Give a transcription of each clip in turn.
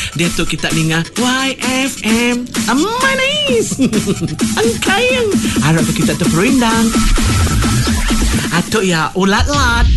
Dia tu kita dengar YFM Manis. Angkayang harap tu kita tu perindang. Atuk ya ulat-lat.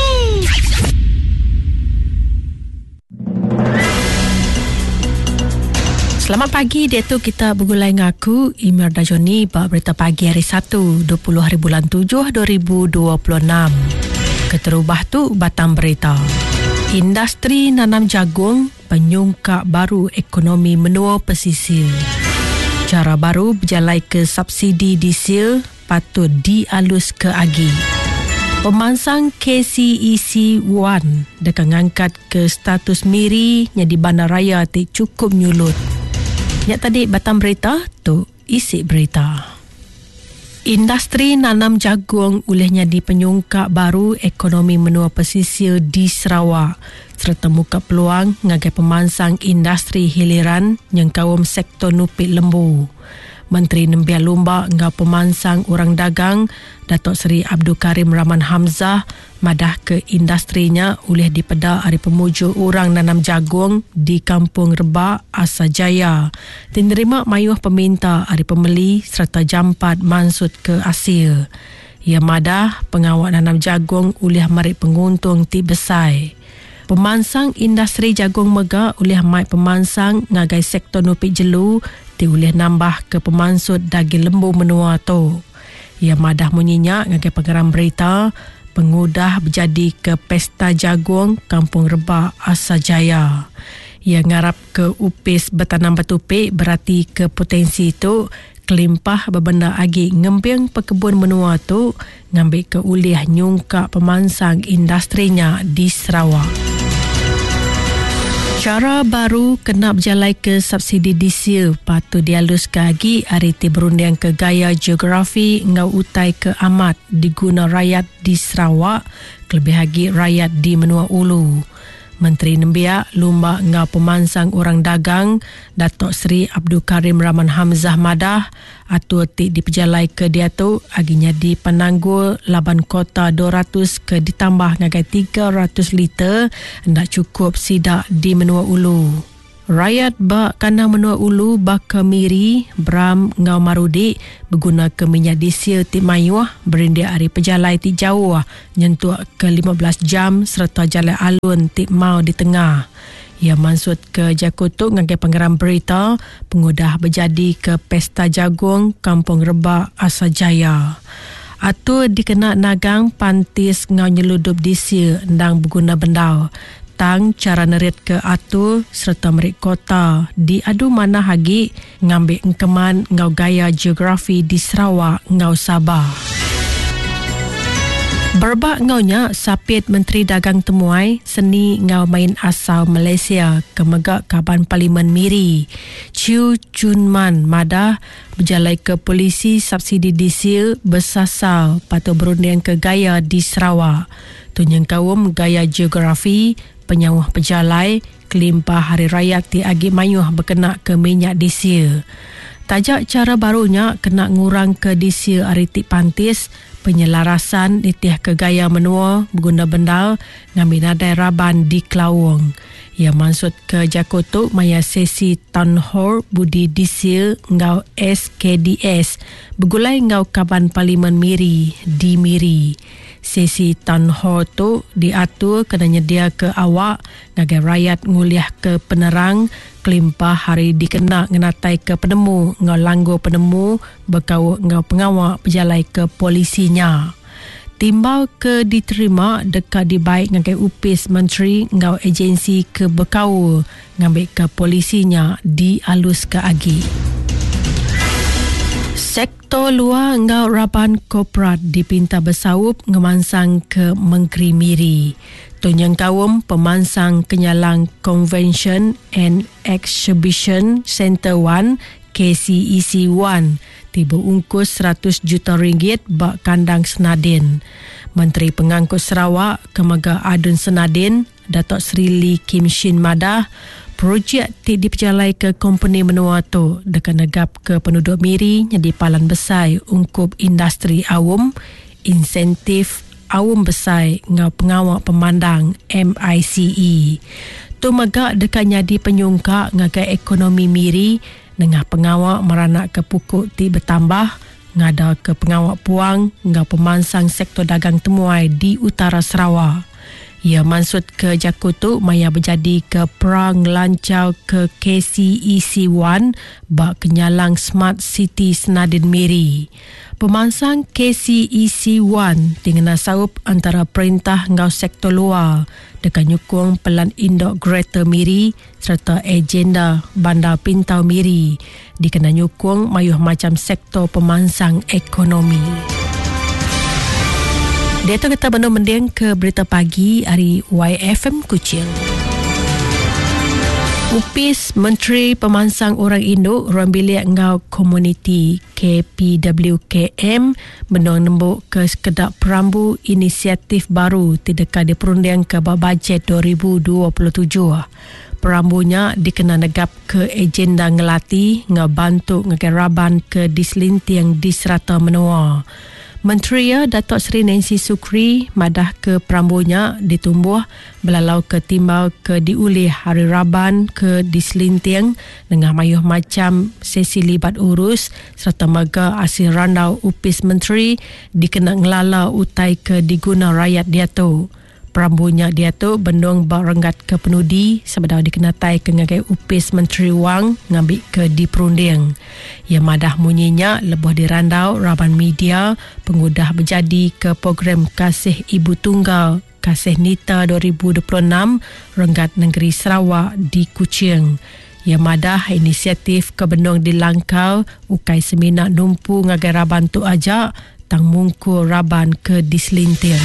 Selamat pagi, dia tu kita bergulai ngaku Imelda Joni bak berita pagi hari Sabtu 20 hari bulan 7 2026. Keterubah tu batang berita. Industri nanam jagung penyungkak baru ekonomi menua pesisir. Cara baru berjalai ke subsidi diesel patut dialus ke agi. Pemansang KCEC 1 dekat ngangkat ke status miri nya di bandaraya tik cukup nyulut. Nyak tadi batang berita tu isi berita. Industri nanam jagung olehnya di penyungkak baru ekonomi menua pesisir di Sarawak serta muka peluang ngagai pemansang industri hiliran yang kawum sektor nupit lembu. Menteri Nembiak Lumba ngau pemansang orang dagang Datuk Seri Abdul Karim Rahman Hamzah madah ke industrinya oleh dipeda hari pemuju orang nanam jagung di Kampung Rebak Asajaya. Diterima mayuh peminta hari pembeli serta jampat mansut ke Asia. Ia madah pengawak nanam jagung oleh marik penguntung ti besai. Pemansang industri jagung mega oleh mai pemansang ngagai sektor nupit jelu ti boleh nambah ke pemansut daging lembu menua tu. Ia madah menyenyak ngagai pengeram berita pengudah berjadi ke pesta jagung Kampung Rebak Asajaya. Ia ngarap ke upis bertanam batupik berarti ke potensi itu kelimpah berbenda agi ngembing pekebun menua tu ngambil ke ulih nyungkak pemansang industrinya di Sarawak. Cara baru kena berjalai ke subsidi diesel patut dialus ke agi hari ti berunding ke gaya geografi ngau utai ke amat diguna rakyat di Sarawak kelebih lagi rakyat di Menua Ulu. Menteri Nembiak Lumba ngau pemansang orang dagang Datuk Seri Abdul Karim Rahman Hamzah madah atur ti diperjalai ke dia tu aginya di penanggul laban kota 200 ke ditambah ngagai 300 liter hendak cukup sidak di Menua Ulu. Rakyat bak kandang Menua Ulu bak Miri, Bram ngau Marudi berguna ke minyak diesel ti mayuah berindia hari pejalai ti jauh nyentuh ke 15 jam serta jalan alun ti mau di tengah. Ia mansut ke Jakutuk ngagai pengeram berita pengudah berjadi ke pesta jagung Kampung Rebak Asajaya. Atur dikena nagang pantis ngau nyeludup diesel ndang berguna bendau. Tang cara nerit ke atur serta merik kota diadu mana hagi ngambil engkeman ngau gaya geografi di Sarawak ngau Sabah. Berbak ngaunya sapit Menteri Dagang Temuai seni ngau main asal Malaysia ke megak Kaban Parlimen Miri. Chiu Chunman madah berjalai ke polisi subsidi diesel bersasar patut berunding ke gaya di Sarawak. Tunyang kawum gaya geografi penyawah pejalai kelimpah hari raya ti agi mayuh berkena ke minyak diesel. Tajak cara barunya kena ngurang ke diesel hari ti pantis penyelarasan nitih ke gaya menua berguna bendal ngambil nadai raban di Kelawang. Ia maksud ke Jakutuk maya sesi Town Hall Budi Diesel ngau SKDS bergulai ngau Kaban Parlimen Miri di Miri. Sesi Town Hall tu diatur kena nyedia ke awak ngagai rakyat nguliah ke penerang kelimpah hari dikena ngenatai ke penemu ngau langgo penemu berkau ngau pengawak berjalai ke polisinya. Timbau ke diterima dekat dibaik ngagai upis menteri ngau agensi ke berkau ngambil ke polisinya dialus ke agi. Sektor luar ngau raban korporat dipinta bersaup ngemansang ke Mengkeri Miri. Tunyang kawum pemansang kenyalang Convention and Exhibition Center 1 KCEC 1 tiba ungkus 100 juta ringgit bak kandang Senadin. Menteri Pengangkut Sarawak Kemaga Adun Senadin Datuk Seri Lee Kim Shin madah projek ti diperjalai ke company menua tu dekat negap ke penduduk Miri jadi palan besar ungkup industri awam insentif awam besar ngau pengawak pemandang MICE. Magak dekat nyadi penyungkak ngagai ekonomi miri dengan pengawak meranak ke pukuk ti bertambah ngada ke pengawak puang ngau pemansang sektor dagang temuai di utara Sarawak. Ia maksud ke Jakutu maya berjadi ke perang lancau ke KCEC1 bak kenyalang Smart City Senadin Miri. Pemansang KCEC1 tinggal saup antara perintah ngau sektor luar dekat nyukung pelan indok Greater Miri serta agenda Bandar Pintau Miri dikena nyukung mayuh macam sektor pemansang ekonomi. Dia tu kita benar mending ke berita pagi hari YFM Kuching. Upis Menteri Pemansang Orang Induk Ruang Bilik Ngau Komuniti KPWKM menang nembuk ke sekedap perambu inisiatif baru tidak diperunding ke bajet 2027. Perambunya dikena negap ke agenda ngelati ngebantu ngegeraban ke diselintiang di serata menua. Menteri Datuk Seri Nancy Sukri madah ke perambunya ditumbuh belalau ke timbau ke diulih hari Raban ke diselintiang dengan mayuh macam sesi libat urus serta mega hasil randau upis menteri dikena ngelala utai ke diguna rakyat dia tu. Perambunya dia tu bendung berenggat ke penudi sebab dikenatai ke ngagai upis Menteri Wang ngambil ke diperunding. Ia madah munyinya lebuh dirandau Raban Media pengudah berjadi ke program Kasih Ibu Tunggal Kasih Nita 2026 Renggat Negeri Sarawak di Kuching. Ia madah inisiatif ke bendung dilangkau ukai seminar numpu ngagai Raban tu ajak tang mungkul Raban ke diselintir.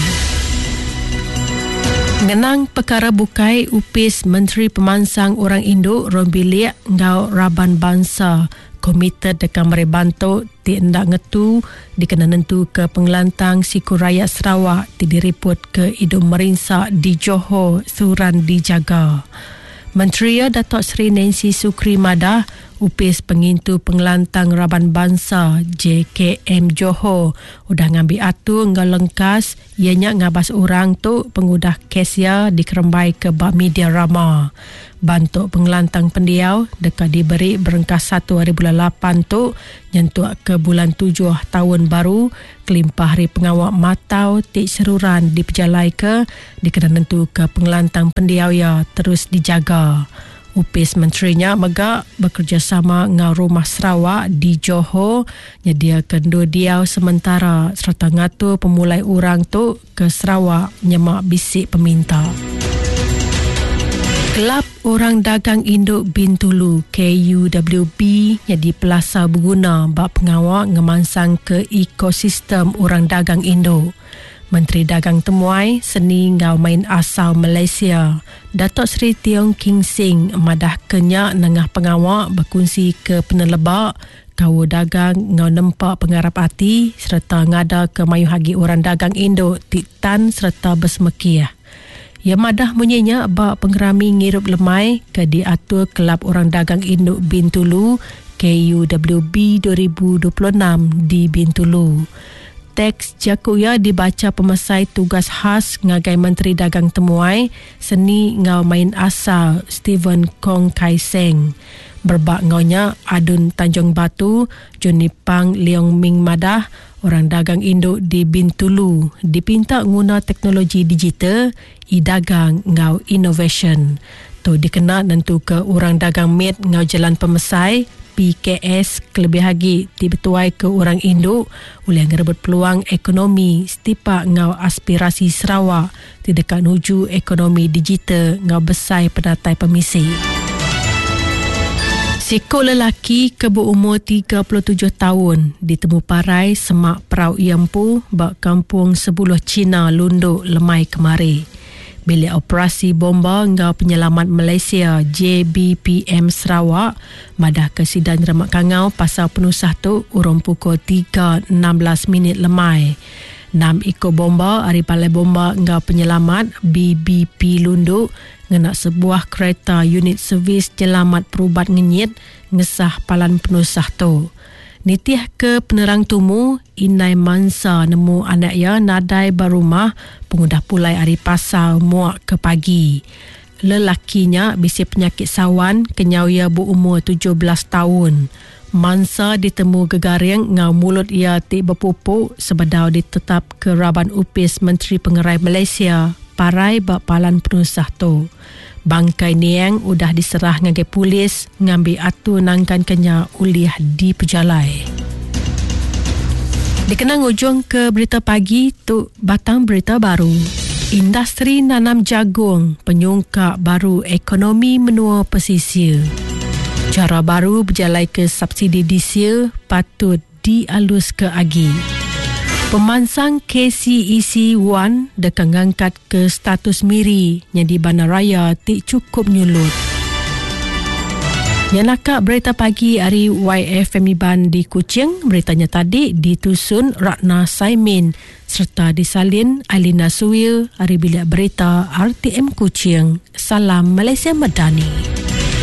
Ngenang perkara bukai upis Menteri Pemansang Orang Induk Ruang Bilik Ngau Raban Bangsa komited dekat merebantu ti endak ngetu dikena nentu ke pengelantang siku rakyat Sarawak ti diriput ke hidung merinsak di Johor suran dijaga. Menteri Datuk Seri Nancy Sukri madah upis pengintu pengelantang Raban Bangsa JKM Johor udah ngambil atur ngau lengkas ianya ngabas orang tu pengudah kesya dikerembai ke bak media rama. Bantuk pengelantang pendiau dekat diberi berengkas 1 hari bulan 8 tu nyentuak ke bulan 7 tahun baru kelimpah hari pengawak matau tik seruran diperjalai ke dikena nentu ke pengelantang pendiau ya terus dijaga. Upis menterinya megak bekerjasama dengan Rumah Sarawak di Johor nyediakan 2 diau sementara serta ngatur pemulai orang tu ke Sarawak nyemak bisik peminta. Kelab Orang Dagang Induk Bintulu KUWB jadi pelasa berguna bak pengawak ngemansang ke ekosistem orang dagang Induk. Menteri Dagang Temuai Seni Ngau Main Asal Malaysia Datuk Seri Tiong King Sing madah kenyak nengah pengawak berkongsi ke penelebak kawa dagang ngau nempak pengarap hati serta ngada ke mayu hagi orang dagang Induk Tiktan serta bersemekiah. Ia madah munyinya bak pengerami ngirup lemai ke diatur Kelab Orang Dagang Induk Bintulu KUWB 2026 di Bintulu. Teks Jakuya dibaca pemesai tugas khas ngagai Menteri Dagang Temuai Seni Ngau Main Asal Stephen Kong Kai Seng. Berbak ngaunya Adun Tanjung Batu, Joni Pang Leong Ming Madah, orang dagang induk di Bintulu dipinta guna teknologi digital i-dagang ngau innovation. Tu dikena nentu ke orang dagang mit ngau jalan pemesai PKS kelebih lagi dibetuai ke orang induk oleh ngerebut peluang ekonomi setipak ngau aspirasi Sarawak tidak nuju ekonomi digital ngau besai penatai pemisi. Siko lelaki kebu umur 37 tahun ditemu parai semak Perau Iampu bak kampung Sebuluh Cina Lunduk Lemai kemari. Bilik Operasi Bomba Ngau Penyelamat Malaysia JBPM Sarawak madah ke sidang remak kangau pasal penusah tu urung pukul 3.16 lemai. 6 ekor bomba dari Balai Bomba Ngau Penyelamat BBP Lunduk ngenak sebuah kereta unit servis jelamat perubat ngenyit ngesah palan penusah tu. Nitih ke penerang tumu Inai Mansa nemu anak ya nadai barumah pengudah pulai hari pasal muak ke pagi. lelakinya bisi penyakit sawan kenyau ia berumur 17 tahun. Mangsa ditemu gegaring ngau mulut ia tik berpupuk sebedau ditetap ke Raban Upis Menteri Pengerai Malaysia parai bapalan penusah tu. Bangkai niang udah diserah ngagai polis ngambil atu nangkan kenya uliah di pejalai. Dikenang ujung ke berita pagi tu batang berita baru. Industri nanam jagung penyungkak baru ekonomi menua pesisir. Cara baru berjalai ke subsidi diesel patut dialus ke agi. Pemansang KCEC 1 dekat ngangkat ke status miri yang di Bandaraya tik cukup nyulut. Yang nakak berita pagi hari YFM Iban di Kuching, beritanya tadi ditusun Ratna Saimin serta disalin Ailina Suwil, hari bilik berita RTM Kuching. Salam Malaysia Madani.